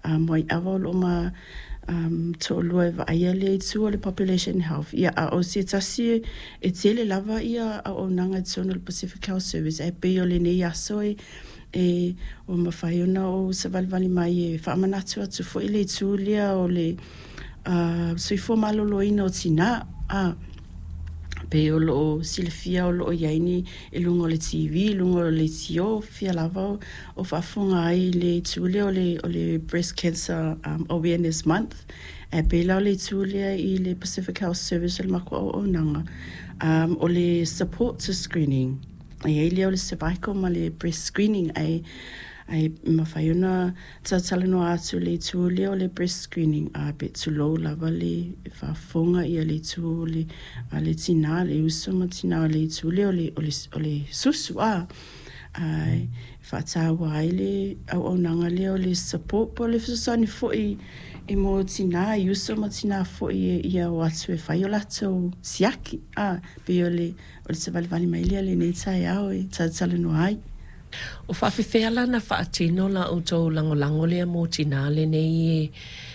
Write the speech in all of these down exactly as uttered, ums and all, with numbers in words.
a moi awa lo ma um, to lua va ia le tu le population health. Ia a o se tasi e tele lava ia a o nanga tonu le Pacific Health Service e pe o le nei asoi e o mawhaiona o sa valvali mai e whaamanatu atu fo i le tu lia o le uh, soifo malolo ina o tina a pe o lo silfia o lo yaini e lungo le T V lungo le tio fia lava o fafunga ai le tulia o le o le breast cancer um, awareness month e pe la le tulia i le Pacific Health Service le mako o, o nanga um, o le support to screening ai le o le cervical ma le breast screening ai ai mawhaiona tatalano atu le tulia o le breast screening a bit too low lava le whafonga i a le tu le a le tina le uso ma tina le tulia o le o le, o le susu a ai whatawa ai le au au nanga le o le support po le fusani fo i i mo tina i uso ma tina fo i i a watu e whaiolato siaki a pe o le o le savalvali maile le neitai au e tatalano ai o whawhiwhea na whaatino la o tau langolango lea mō tinale nei e,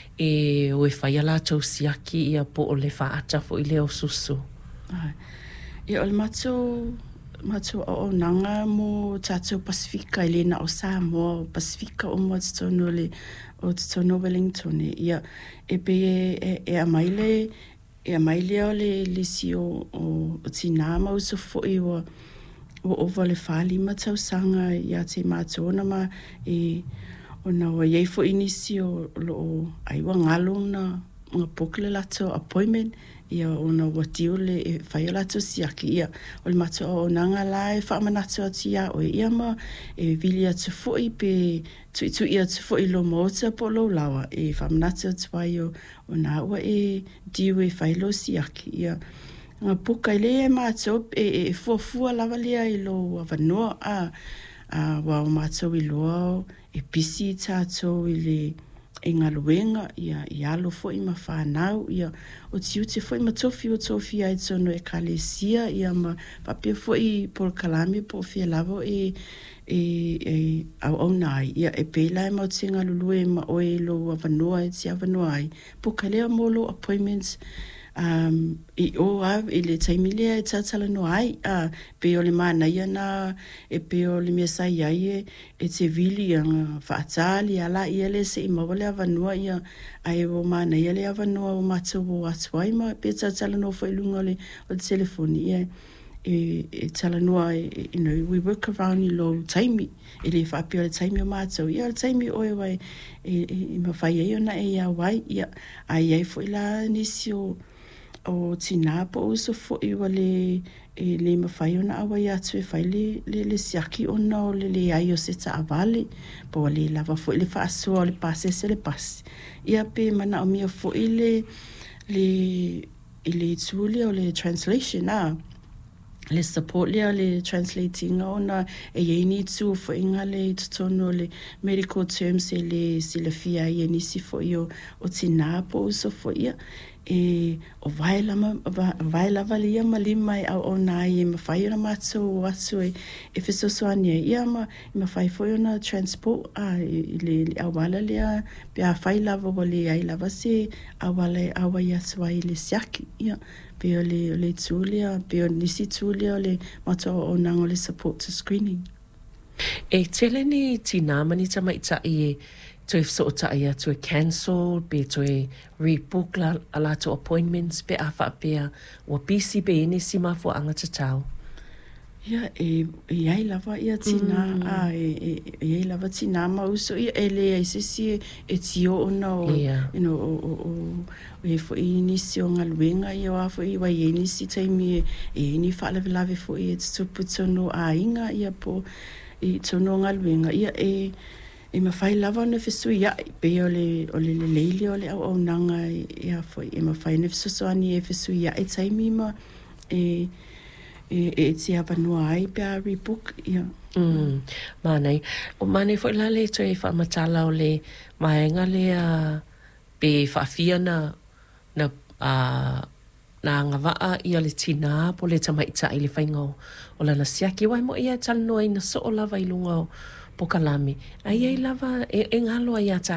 e o e whaia la tau siaki i a po o le whaata fo i leo susu. Ai. I o le mato, mato o o nanga mō tātou Pasifika i lena o Samoa o Pasifika o mō tatono le o tatono Wellington ia e pe e, e, e a maile e a maile o le lisi o, o, o tina ma uso fo i o o ova le whali ma tau sanga ia te mātona ma e o na o iei fo inisi o lo aiwa ngalo na mga pokele lato appointment ia o na watio le e whaia lato siaki ia o le mato o nanga la e whaamanato ati ia o ia ma e vili atu fo i pe tu i tu i atu fo i lo mota po lo lawa e whaamanato atu ai o o na ua e diu e whailo siaki ia nga puka i le e mātou e, e fuafua lava lea i lo awanoa a, a wa o mātou i loa e pisi tātou i le e ngaluenga ia i alo fo i ma whanau ia o tiuti fo i ma tofi o tofi ai tono e kalesia ia ma papia fo i por kalami po fia lavo e e, e au au nai ia e pela e mau tinga lulu e ma oe lo awanoa e ti awanoa ai puka lea molo appointments um i o a i le taimilia e tatala no ai a pe o le mana ia na e pe o le mea sai ai e, e te vili anga whaatali ala ia le se i mawale avanua ia ai o mana ia le avanua o matu o atuai ma pe tatala no whailunga le o le telefoni ia e, e tala noa e, you know, we work around i lo taimi e le whapio le taimi o mātou ia le taimi oe wai e, e, e mawhai e ona e ia wai ia ai ai fo ila nisi o o tina po uso fo i wale e le mawhai ona awa i atu e whai le, le, le siaki ona o le le ai o se ta avale po wale lava fo i le whaasua o le pase se le pasi ia pe mana o mia fo i le le i le tuli o le translation a le support le le translating ona e ye need to fo inga le tono le medical terms e le silafia ye nisi fo io o tina po uso fo ia e o vai lama vai lava lia malima au ona i ma fai ona matso waso e e fiso soania ia ma ma fai foi ona transport a le awala le pe a fai lava vole ai lava se awala awa ia swai le siaki ia pe o le le tulia pe o nisi tulia le mato o nango le support to screening e tele ni tina mani tama ita i to if so ta ia to cancel be to rebook la a lot of appointments be afa pe o bc be ni sima fo anga tau ia e e ai lava ia tina mm. a e e e lava tina ma uso ia ele e se si e tio ona o yeah. you know o o o e fo inisi o ngaluenga ia wa fo i wa inisi taimi e ni fa lave lave fo i to put no a inga ia po i tono ngaluenga ia e e ma fai lava na fesu ia pe o le o le leile o le au nanga ia fo e ma fai na fesu ani e fesu ia e taimi ma e e e ti ava no ai pe a rebook ia mm manai o mane fo la le to e fa matala o le maenga le a pe fa fia na na a na ngava ia le tina po le tamaita i le faingo o la na siaki wai mo ia tal no ina so o lava i lunga po kalami ai ai lava e, e ngalo ai ata